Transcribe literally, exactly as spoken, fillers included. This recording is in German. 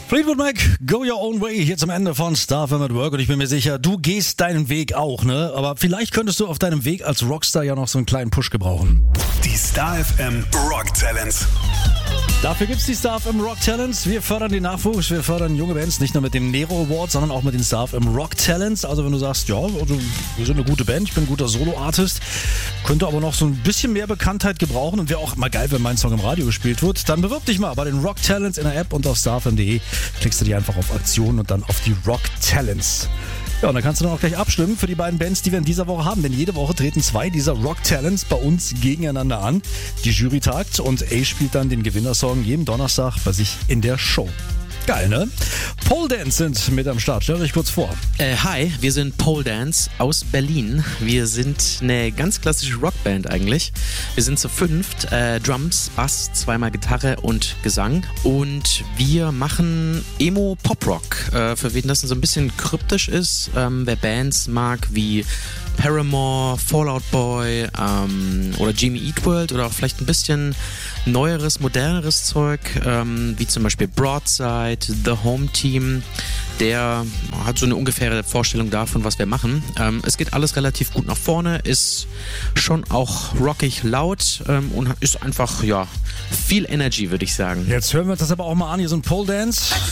Fleetwood Mac, Go Your Own Way, hier zum Ende von Star F M at Work und ich bin mir sicher, du gehst deinen Weg auch, ne? Aber vielleicht könntest du auf deinem Weg als Rockstar ja noch so einen kleinen Push gebrauchen. Die Star F M Rock Talents. Dafür gibt's die Star F M Rock Talents. Wir fördern den Nachwuchs, wir fördern junge Bands, nicht nur mit dem Nero Award, sondern auch mit den Star F M Rock Talents. Also wenn du sagst, ja, also wir sind eine gute Band, ich bin ein guter Solo-Artist, könnte aber noch so ein bisschen mehr Bekanntheit gebrauchen und wäre auch mal geil, wenn mein Song im Radio gespielt wird, dann bewirb dich mal bei den Rock Talents in der App und auf starfm punkt de. Klickst du dich einfach auf Aktionen und dann auf die Rock Talents. Ja, und dann kannst du dann auch gleich abstimmen für die beiden Bands, die wir in dieser Woche haben. Denn jede Woche treten zwei dieser Rock Talents bei uns gegeneinander an. Die Jury tagt und A spielt dann den Gewinnersong jeden Donnerstag bei sich in der Show. Geil, ne? Pole Dance sind mit am Start. Stellt euch kurz vor. Äh, hi, wir sind Pole Dance aus Berlin. Wir sind eine ganz klassische Rockband eigentlich. Wir sind zu fünft. Äh, Drums, Bass, zweimal Gitarre und Gesang. Und wir machen Emo-Pop-Rock. Äh, für wen das so ein bisschen kryptisch ist, ähm, wer Bands mag wie Paramore, Fall Out Boy ähm, oder Jimmy Eat World oder auch vielleicht ein bisschen neueres, moderneres Zeug, ähm, wie zum Beispiel Broadside, The Home Team, der hat so eine ungefähre Vorstellung davon, was wir machen. Ähm, es geht alles relativ gut nach vorne, ist schon auch rockig laut ähm, und ist einfach, ja, viel Energy, würde ich sagen. Jetzt hören wir uns das aber auch mal an. Hier so ein Pole Dance.